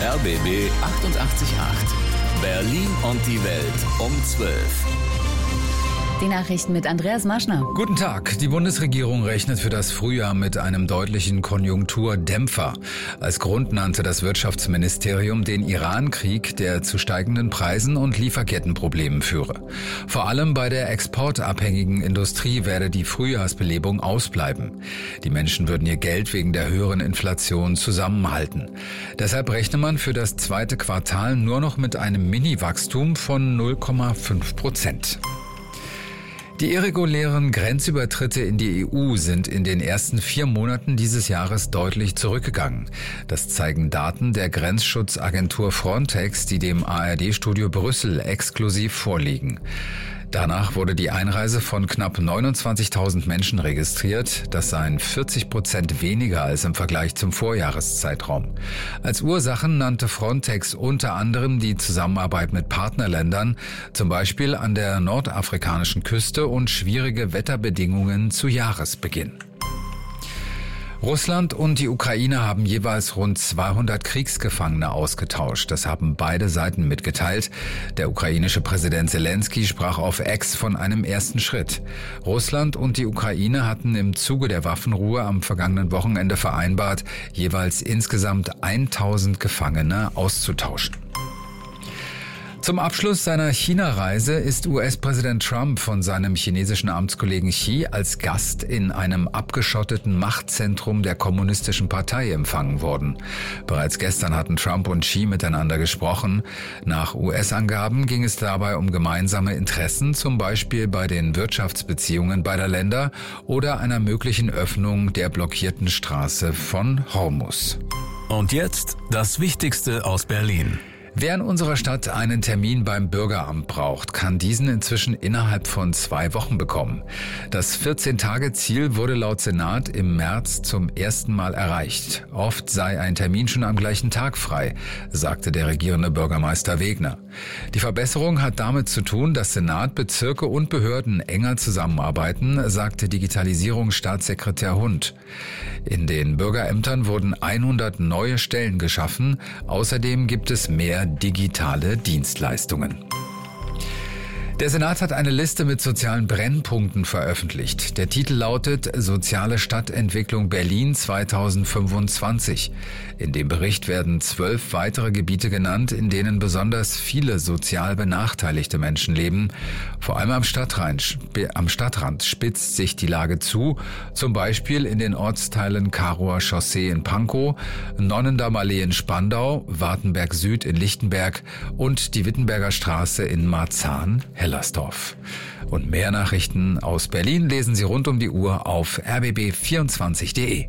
RBB 888. Berlin und die Welt um 12. Die Nachrichten mit Andreas Maschner. Guten Tag. Die Bundesregierung rechnet für das Frühjahr mit einem deutlichen Konjunkturdämpfer. Als Grund nannte das Wirtschaftsministerium den Iran-Krieg, der zu steigenden Preisen und Lieferkettenproblemen führe. Vor allem bei der exportabhängigen Industrie werde die Frühjahrsbelebung ausbleiben. Die Menschen würden ihr Geld wegen der höheren Inflation zusammenhalten. Deshalb rechne man für das zweite Quartal nur noch mit einem Mini-Wachstum von 0,5%. Die irregulären Grenzübertritte in die EU sind in den ersten 4 Monaten dieses Jahres deutlich zurückgegangen. Das zeigen Daten der Grenzschutzagentur Frontex, die dem ARD-Studio Brüssel exklusiv vorliegen. Danach wurde die Einreise von knapp 29.000 Menschen registriert. Das seien 40% weniger als im Vergleich zum Vorjahreszeitraum. Als Ursachen nannte Frontex unter anderem die Zusammenarbeit mit Partnerländern, zum Beispiel an der nordafrikanischen Küste, und schwierige Wetterbedingungen zu Jahresbeginn. Russland und die Ukraine haben jeweils rund 200 Kriegsgefangene ausgetauscht. Das haben beide Seiten mitgeteilt. Der ukrainische Präsident Zelensky sprach auf X von einem ersten Schritt. Russland und die Ukraine hatten im Zuge der Waffenruhe am vergangenen Wochenende vereinbart, jeweils insgesamt 1000 Gefangene auszutauschen. Zum Abschluss seiner China-Reise ist US-Präsident Trump von seinem chinesischen Amtskollegen Xi als Gast in einem abgeschotteten Machtzentrum der Kommunistischen Partei empfangen worden. Bereits gestern hatten Trump und Xi miteinander gesprochen. Nach US-Angaben ging es dabei um gemeinsame Interessen, zum Beispiel bei den Wirtschaftsbeziehungen beider Länder oder einer möglichen Öffnung der blockierten Straße von Hormuz. Und jetzt das Wichtigste aus Berlin. Wer in unserer Stadt einen Termin beim Bürgeramt braucht, kann diesen inzwischen innerhalb von 2 Wochen bekommen. Das 14-Tage-Ziel wurde laut Senat im März zum ersten Mal erreicht. Oft sei ein Termin schon am gleichen Tag frei, sagte der regierende Bürgermeister Wegner. Die Verbesserung hat damit zu tun, dass Senat, Bezirke und Behörden enger zusammenarbeiten, sagte Digitalisierungsstaatssekretär Hund. In den Bürgerämtern wurden 100 neue Stellen geschaffen. Außerdem gibt es mehr digitale Dienstleistungen. Der Senat hat eine Liste mit sozialen Brennpunkten veröffentlicht. Der Titel lautet Soziale Stadtentwicklung Berlin 2025. In dem Bericht werden 12 weitere Gebiete genannt, in denen besonders viele sozial benachteiligte Menschen leben. Vor allem am Stadtrand spitzt sich die Lage zu, zum Beispiel in den Ortsteilen Karower Chaussee in Pankow, Nonnendamm Allee in Spandau, Wartenberg Süd in Lichtenberg und die Wittenberger Straße in Marzahn-Hellersdorf. Und mehr Nachrichten aus Berlin lesen Sie rund um die Uhr auf rbb24.de.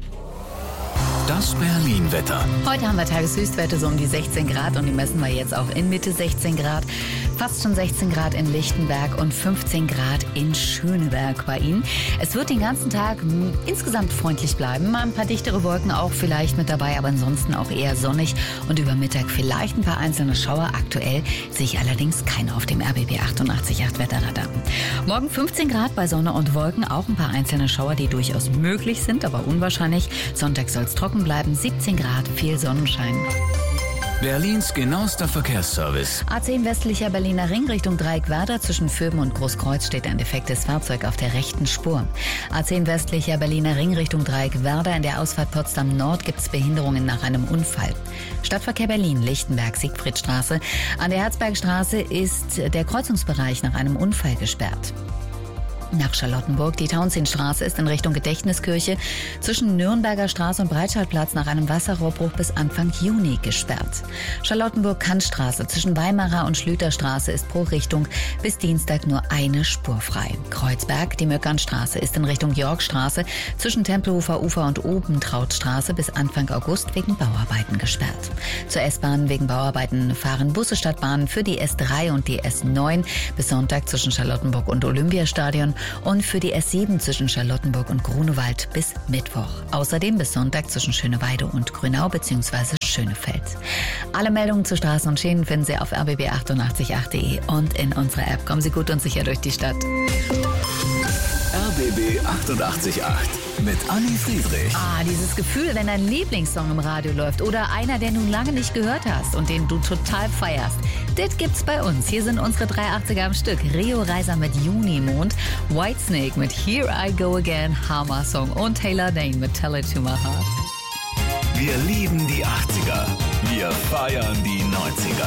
Das Berlin-Wetter. Heute haben wir Tageshöchstwerte so um die 16 Grad und die messen wir jetzt auch in Mitte 16 Grad. Fast schon 16 Grad in Lichtenberg und 15 Grad in Schöneberg bei Ihnen. Es wird den ganzen Tag insgesamt freundlich bleiben. Mal ein paar dichtere Wolken auch vielleicht mit dabei, aber ansonsten auch eher sonnig. Und über Mittag vielleicht ein paar einzelne Schauer. Aktuell sehe ich allerdings keine auf dem RBB 888 Wetterradar. Morgen 15 Grad bei Sonne und Wolken, auch ein paar einzelne Schauer, die durchaus möglich sind, aber unwahrscheinlich. Sonntag soll es trocken bleiben, 17 Grad, viel Sonnenschein. Berlins genauester Verkehrsservice. A10 westlicher Berliner Ring Richtung Dreieckwerder. Zwischen Vöben und Großkreuz steht ein defektes Fahrzeug auf der rechten Spur. A10 westlicher Berliner Ring Richtung Dreieckwerder. In der Ausfahrt Potsdam Nord gibt es Behinderungen nach einem Unfall. Stadtverkehr Berlin, Lichtenberg, Siegfriedstraße. An der Herzbergstraße ist der Kreuzungsbereich nach einem Unfall gesperrt. Nach Charlottenburg. Die Tauentzienstraße ist in Richtung Gedächtniskirche zwischen Nürnberger Straße und Breitscheidplatz nach einem Wasserrohrbruch bis Anfang Juni gesperrt. Charlottenburg-Kantstraße zwischen Weimarer und Schlüterstraße ist pro Richtung bis Dienstag nur eine Spur frei. Kreuzberg, die Möckernstraße ist in Richtung Yorkstraße zwischen Tempelhofer Ufer und Obentrautstraße bis Anfang August wegen Bauarbeiten gesperrt. Zur S-Bahn wegen Bauarbeiten fahren Busse statt Bahnen für die S3 und die S9 bis Sonntag zwischen Charlottenburg und Olympiastadion und für die S7 zwischen Charlottenburg und Grunewald bis Mittwoch. Außerdem bis Sonntag zwischen Schöneweide und Grünau bzw. Schönefeld. Alle Meldungen zu Straßen und Schienen finden Sie auf rbb888.de und in unserer App. Kommen Sie gut und sicher durch die Stadt. RBB 88,8 mit Anni Friedrich. Dieses Gefühl, wenn dein Lieblingssong im Radio läuft oder einer, den du lange nicht gehört hast und den du total feierst. Das gibt's bei uns. Hier sind unsere 380er am Stück. Rio Reiser mit Junimond, Whitesnake mit Here I Go Again, Hammer-Song und Taylor Dane mit Tell It To My Heart. Wir lieben die 80er. Wir feiern die 90er.